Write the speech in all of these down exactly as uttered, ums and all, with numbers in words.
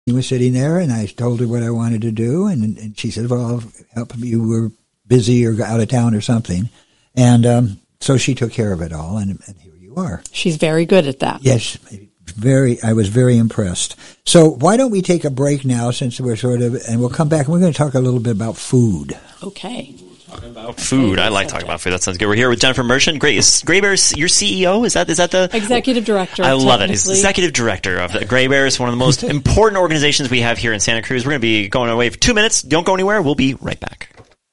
She was sitting there, and I told her what I wanted to do, and, and she said, well, I'll help you. Were busy or out of town or something. And um, so she took care of it all, and, and here you are. She's very good at that. Yes, very. I was very impressed. So why don't we take a break now, since we're sort of, and we'll come back, and we're going to talk a little bit about food. Okay. Talking about food. I like talking about food. That sounds good. We're here with Jennifer Merchant. Great. Is Gray Bears your C E O? Is that is that the executive director? I love it. He's executive director of the Gray Bears, one of the most important organizations we have here in Santa Cruz. We're going to be going away for two minutes. Don't go anywhere. We'll be right back.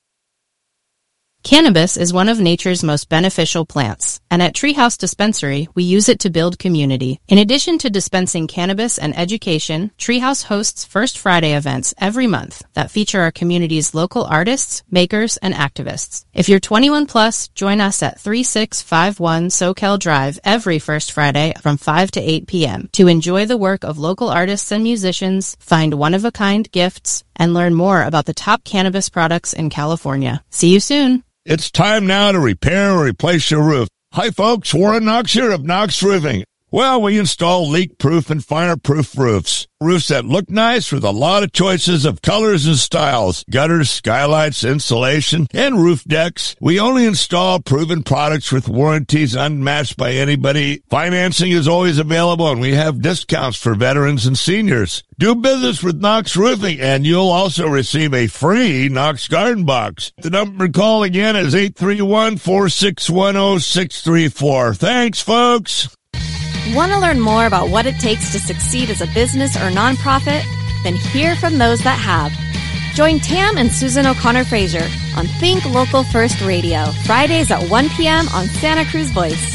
Cannabis is one of nature's most beneficial plants, and at Treehouse Dispensary, we use it to build community. In addition to dispensing cannabis and education, Treehouse hosts First Friday events every month that feature our community's local artists, makers, and activists. If you're twenty-one plus, join us at thirty-six fifty-one Soquel Drive every First Friday from five to eight p.m. to enjoy the work of local artists and musicians, find one-of-a-kind gifts, and learn more about the top cannabis products in California. See you soon. It's time now to repair or replace your roof. Hi, folks. Warren Knox here of Knox Roofing. Well, we install leak-proof and fire-proof roofs. Roofs that look nice with a lot of choices of colors and styles. Gutters, skylights, insulation, and roof decks. We only install proven products with warranties unmatched by anybody. Financing is always available, and we have discounts for veterans and seniors. Do business with Knox Roofing, and you'll also receive a free Knox Garden Box. The number to call again is eight three one, four six one, zero six three four. Thanks, folks. Want to learn more about what it takes to succeed as a business or nonprofit? Then hear from those that have. Join Tam and Susan O'Connor-Fraser on Think Local First Radio, Fridays at one p.m. on Santa Cruz Voice.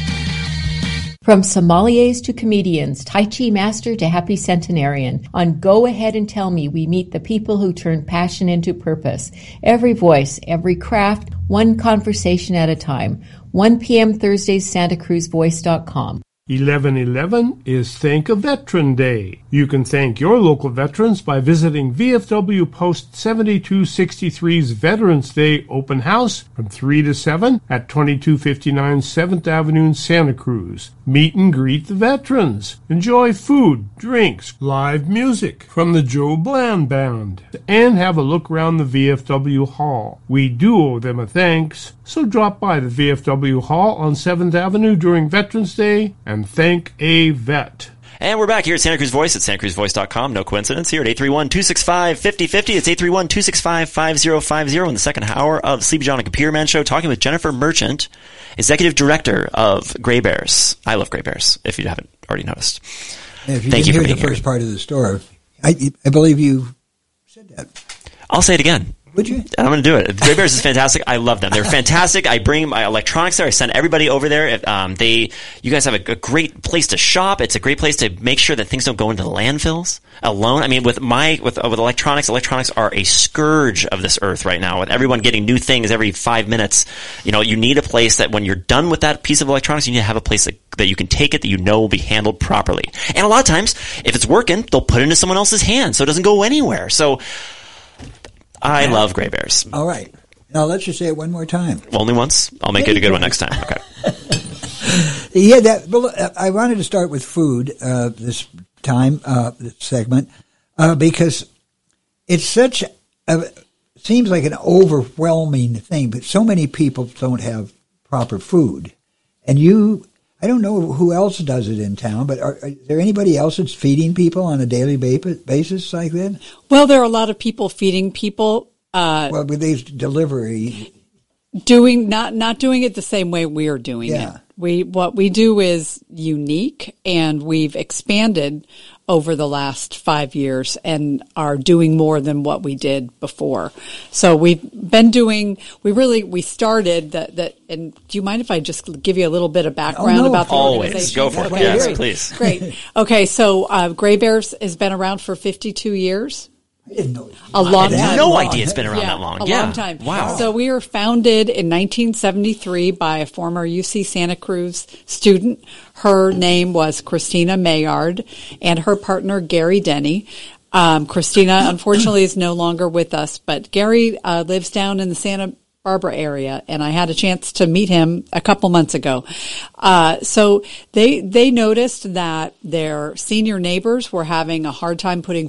From sommeliers to comedians, Tai Chi master to happy centenarian, on Go Ahead and Tell Me, we meet the people who turn passion into purpose. Every voice, every craft, one conversation at a time. one p.m. Thursdays, santa cruz voice dot com. eleven eleven is Thank a Veteran Day. You can thank your local veterans by visiting V F W Post seventy-two sixty-three's Veterans Day Open House from three to seven at twenty-two fifty-nine seventh Avenue in Santa Cruz. Meet and greet the veterans. Enjoy food, drinks, live music from the Joe Bland Band, and have a look around the V F W Hall. We do owe them a thanks, so drop by the V F W Hall on seventh Avenue during Veterans Day and thank a vet. And we're back here at Santa Cruz Voice at santa cruz voice dot com. No coincidence here at eight three one, two six five, five zero five zero. It's eight three one, two six five, five zero five zero in the second hour of Sleepy John and Computer Man Show, talking with Jennifer Merchant, Executive Director of Gray Bears. I love Gray Bears, if you haven't already noticed. Yeah, if you Thank didn't you for hear being the here. first part of the story, I, I believe you said that. I'll say it again. Would you? I'm going to do it. Gray Bears is fantastic. I love them. They're fantastic. I bring my electronics there. I send everybody over there. Um, they, you guys have a, a great place to shop. It's a great place to make sure that things don't go into the landfills alone. I mean, with my, with, uh, with electronics, electronics are a scourge of this earth right now. With everyone getting new things every five minutes, you know, you need a place that when you're done with that piece of electronics, you need to have a place that, that you can take it, that you know will be handled properly. And a lot of times, if it's working, they'll put it into someone else's hands so it doesn't go anywhere. So, I love Gray Bears. All right. Now let's just say it one more time. Only once? I'll make it a good one next time. Okay. Yeah, that. Well, I wanted to start with food uh, this time, uh, this segment, uh, because it's such a, seems like an overwhelming thing, but so many people don't have proper food. And you, I don't know who else does it in town, but are, is there anybody else that's feeding people on a daily basis like that? Well, there are a lot of people feeding people. Uh, well, with these delivery, doing not not doing it the same way we're doing yeah. it. We what we do is unique, and we've expanded over the last five years and are doing more than what we did before. So we've been doing, we really, we started that, that, and do you mind if I just give you a little bit of background oh, no. about the Always. organization? Go for it. Okay, Yes, great. please. Great. Okay, so uh, Gray Bears has been around for fifty-two years. I didn't know. A long I had time. no long. idea it's been around yeah, that long. A yeah. long time. Wow. So we were founded in nineteen seventy-three by a former U C Santa Cruz student. Her name was Christina Mayard, and her partner, Gary Denny. Um, Christina, unfortunately, is no longer with us, but Gary uh, lives down in the Santa Barbara area, and I had a chance to meet him a couple months ago. Uh, so they they noticed that their senior neighbors were having a hard time putting